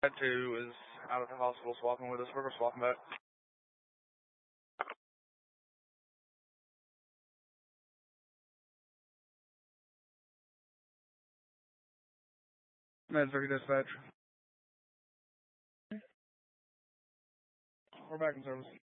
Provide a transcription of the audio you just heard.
2 is out at the hospital swapping with us. We're swapping back. Med 3 dispatch. We're back in service.